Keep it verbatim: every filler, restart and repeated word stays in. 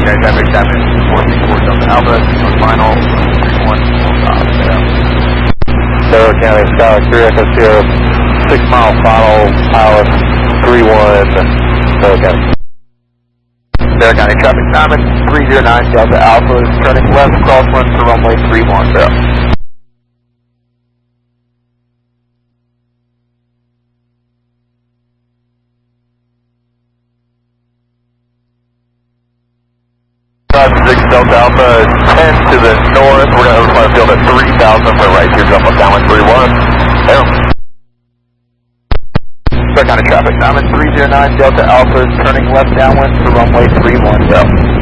Okay, traffic, traffic, four six four Delta Alpha, final, three one, full stop, yeah. Sarah County, Skyline three Echo Sierra, six mile final, pilot, three one, Sarah County. Sarah County, traffic, Simon, three zero nine Delta Alpha, turning left, crosswind for runway three one zero. six Delta Alpha, ten to the north, we're going to overfly the field at three thousand for right here, jump up downwind three one. Down. Sarah County traffic, Simon, three zero nine Delta Alpha, turning left downwind for runway three one zero.